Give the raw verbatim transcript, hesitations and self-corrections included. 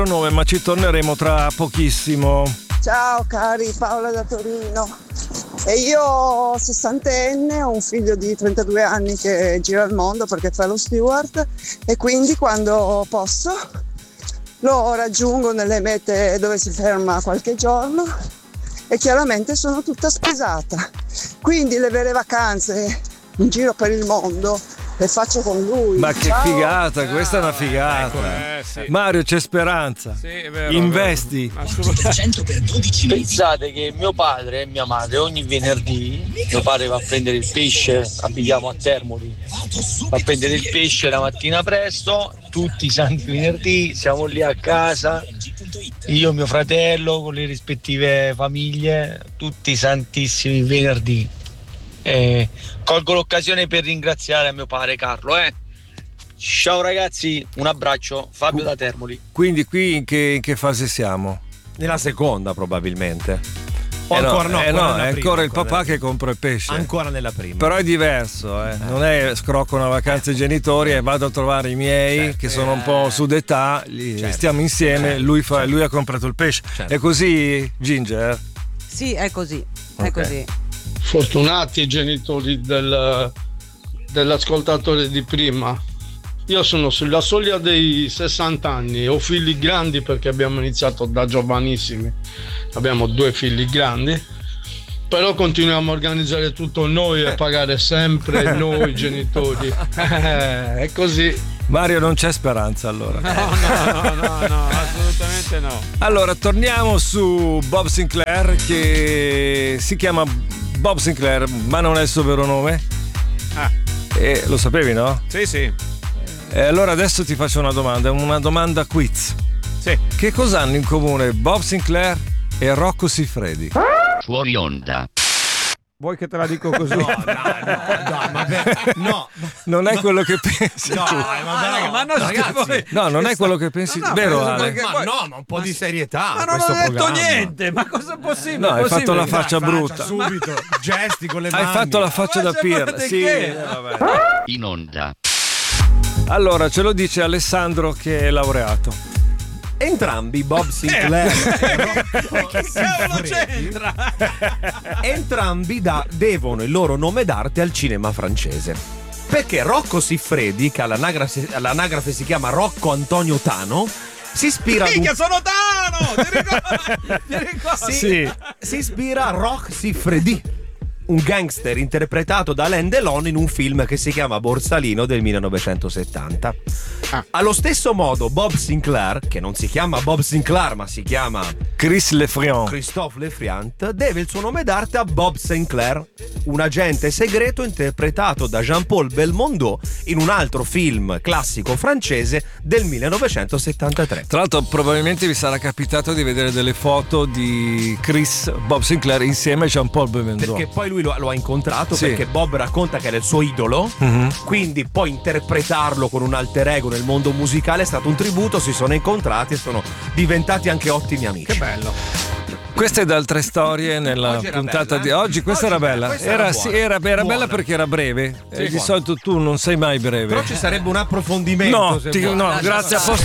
nome, ma ci torneremo tra pochissimo. Ciao cari, Paola da Torino. E io sessantenne, ho un figlio di trentadue anni che gira il mondo perché fa lo steward e quindi quando posso lo raggiungo nelle mete dove si ferma qualche giorno e chiaramente sono tutta spesata. Quindi le vere vacanze in giro per il mondo le faccio con lui. Ma che Ciao. figata, questa è una figata. Ecco, eh, sì. Mario, c'è speranza. Sì, è vero, Investi. è vero. Assolutamente. Pensate che mio padre e mia madre ogni venerdì, mio padre va a prendere il pesce, abitiamo a Termoli, va a prendere il pesce la mattina presto, tutti i santi venerdì siamo lì a casa, io e mio fratello con le rispettive famiglie, tutti i santissimi venerdì. Eh, colgo l'occasione per ringraziare a mio padre Carlo. Eh. Ciao ragazzi, un abbraccio, Fabio da Termoli. Quindi qui in che, in che fase siamo? Nella seconda probabilmente. O Eh no, ancora no, eh ancora no, nella è prima, ancora il ancora papà nella- che compra il pesce. Ancora nella prima. Però è diverso, eh. Non è scrocco una vacanza ai genitori e vado a trovare i miei Certo. che sono un po' su d'età, li- Certo. stiamo insieme, Certo. lui, fa- lui ha comprato il pesce. Certo. È così, Ginger? Sì, è così, è Ok. così. Fortunati i genitori del, dell'ascoltatore di prima. Io sono sulla soglia dei sessanta anni, ho figli grandi perché abbiamo iniziato da giovanissimi, abbiamo due figli grandi, però continuiamo a organizzare tutto noi e pagare sempre noi genitori. Eh, è così. Mario, non c'è speranza allora. No, no, no, no, no, assolutamente no. Allora, torniamo su Bob Sinclair, che si chiama Bob Sinclair, ma non è il suo vero nome. Ah, E lo sapevi, no? sì, sì. E allora adesso ti faccio una domanda, una domanda quiz. Sì. Che cosa hanno in comune Bob Sinclair e Rocco Siffredi? Fuori onda. Vuoi che te la dico così? No, no, no, no, vabbè, no. Non è quello che pensi No, tu. eh, vabbè, no, ma non ragazzi, voi- No, non è quello che pensi No, no, tu. Vero, ma- Ale? perché ma poi- no, ma un po' di serietà. Ma non questo ho detto programma. niente, ma cosa è possibile? No, hai Possibile? fatto la faccia Dai, brutta. Subito, gesti con le mani. Hai fatto la faccia da Ma pirla. sapete Sì, che? eh, vabbè. In onda. Allora, ce lo dice Alessandro che è laureato. Entrambi Bob Sinclair e Rocco Che cavolo Siffredi, c'entra? entrambi da- devono il loro nome d'arte al cinema francese. Perché Rocco Siffredi, che all'anagrafe, all'anagrafe si chiama Rocco Antonio Tano, si ispira ad un- Minchia, sono Tano! Ti ricordi? Ti ricordi? Sì. si ispira a Roch Siffredi, un gangster interpretato da Alain Delon in un film che si chiama Borsalino del millenovecentosettanta. Ah. Allo stesso modo Bob Sinclair, che non si chiama Bob Sinclair ma si chiama Chris Lefriand. Christophe Lefriant, deve il suo nome d'arte a Bob Sinclair, un agente segreto interpretato da Jean-Paul Belmondo in un altro film classico francese del millenovecentosettantatré. Tra l'altro probabilmente vi sarà capitato di vedere delle foto di Chris Bob Sinclair insieme a Jean-Paul Belmondo. Perché poi lui lo, lo ha incontrato, Sì. perché Bob racconta che era il suo idolo, Mhm. quindi poi interpretarlo con un alter ego nel mondo musicale è stato un tributo, si sono incontrati e sono diventati anche ottimi amici. Che bello. Queste ed altre storie nella Oggi era puntata bella, di eh? oggi. Questa Oggi era bella. questa Era, era sì, buona. era, era bella Buona. perché era breve. Sì, Eh, di buona. solito tu non sei mai breve. Però ci sarebbe un approfondimento. No, se ti- vuoi. no, grazie a posto.